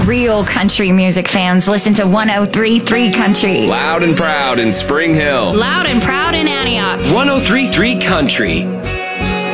Real country music fans listen to 103.3 Country. Loud and proud in Spring Hill. Loud and proud in Antioch. 103.3 Country.